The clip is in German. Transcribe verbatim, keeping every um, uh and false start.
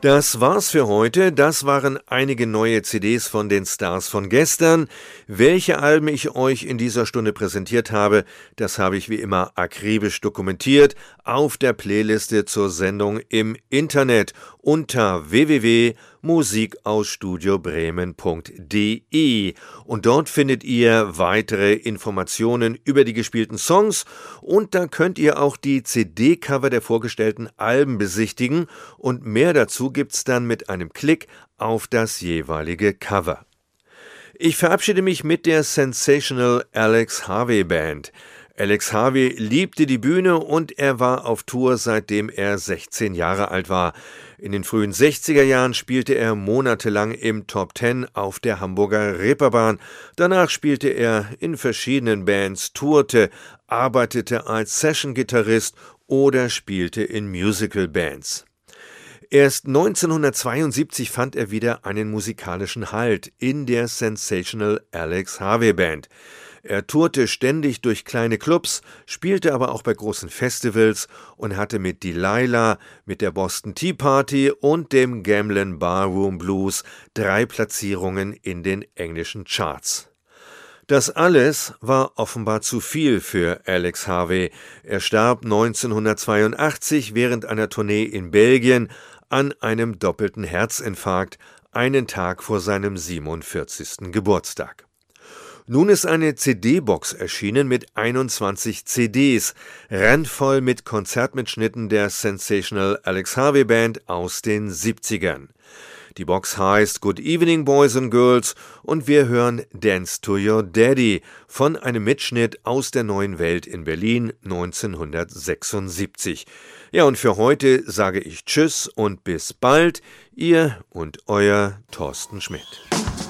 Das war's für heute. Das waren einige neue C Ds von den Stars von gestern. Welche Alben ich euch in dieser Stunde präsentiert habe, das habe ich wie immer akribisch dokumentiert auf der Playliste zur Sendung im Internet unter w w w punkt musik aus studio bremen punkt d e und dort findet ihr weitere Informationen über die gespielten Songs und da könnt ihr auch die C D-Cover der vorgestellten Alben besichtigen und mehr dazu gibt's dann mit einem Klick auf das jeweilige Cover. Ich verabschiede mich mit der Sensational Alex Harvey Band. Alex Harvey liebte die Bühne und er war auf Tour, seitdem er sechzehn Jahre alt war. In den frühen sechziger Jahren spielte er monatelang im Top Ten auf der Hamburger Reeperbahn. Danach spielte er in verschiedenen Bands, tourte, arbeitete als Session-Gitarrist oder spielte in Musical-Bands. Erst neunzehnhundertzweiundsiebzig fand er wieder einen musikalischen Halt in der Sensational Alex Harvey Band. Er tourte ständig durch kleine Clubs, spielte aber auch bei großen Festivals und hatte mit Delilah, mit der Boston Tea Party und dem Gamlin Barroom Blues drei Platzierungen in den englischen Charts. Das alles war offenbar zu viel für Alex Harvey. Er starb neunzehnhundertzweiundachtzig während einer Tournee in Belgien an einem doppelten Herzinfarkt, einen Tag vor seinem siebenundvierzigsten Geburtstag. Nun ist eine C D-Box erschienen mit einundzwanzig C Ds, randvoll mit Konzertmitschnitten der Sensational Alex Harvey Band aus den siebzigern. Die Box heißt Good Evening Boys and Girls und wir hören Dance to Your Daddy von einem Mitschnitt aus der Neuen Welt in Berlin neunzehnhundertsechsundsiebzig. Ja, und für heute sage ich Tschüss und bis bald, ihr und euer Thorsten Schmidt.